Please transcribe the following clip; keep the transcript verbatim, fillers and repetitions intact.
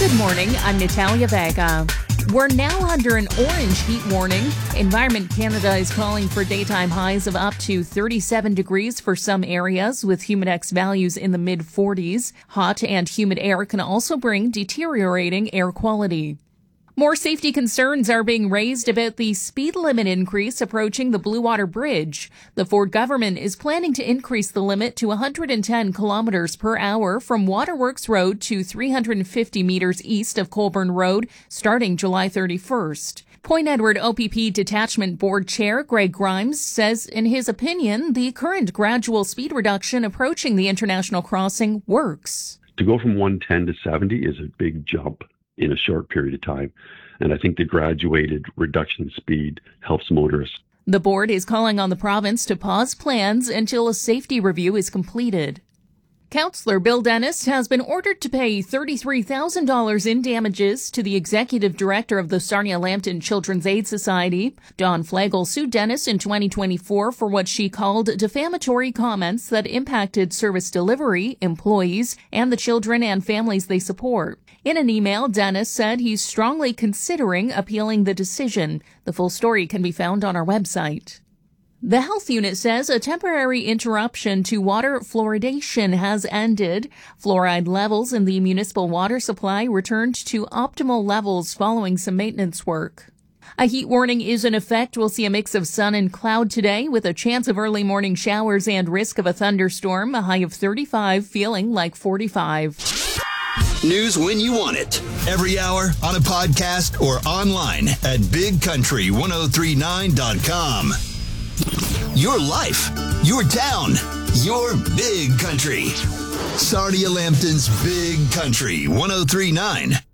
Good morning, I'm Natalia Vega. We're now under an orange heat warning. Environment Canada is calling for daytime highs of up to thirty-seven degrees for some areas, with Humidex values in the mid forties. Hot and humid air can also bring deteriorating air quality. More safety concerns are being raised about the speed limit increase approaching the Blue Water Bridge. The Ford government is planning to increase the limit to one hundred ten kilometers per hour from Waterworks Road to three hundred fifty meters east of Colborne Road, starting July thirty-first. Point Edward O P P Detachment Board Chair Greg Grimes says, in his opinion, the current gradual speed reduction approaching the international crossing works. To go from one ten to seventy is a big jump in a short period of time. And I think the graduated reduction in speed helps motorists. The board is calling on the province to pause plans until a safety review is completed. Councillor Bill Dennis has been ordered to pay thirty-three thousand dollars in damages to the executive director of the Sarnia-Lambton Children's Aid Society. Dawn Flagel sued Dennis in twenty twenty-four for what she called defamatory comments that impacted service delivery, employees, and the children and families they support. In an email, Dennis said he's strongly considering appealing the decision. The full story can be found on our website. The health unit says a temporary interruption to water fluoridation has ended. Fluoride levels in the municipal water supply returned to optimal levels following some maintenance work. A heat warning is in effect. We'll see a mix of sun and cloud today with a chance of early morning showers and risk of a thunderstorm. A high of thirty-five, feeling like forty-five. News when you want it. Every hour, on a podcast, or online at big country ten thirty-nine dot com. Your life, your town, your big country. Sarnia-Lambton's Big Country ten thirty-nine.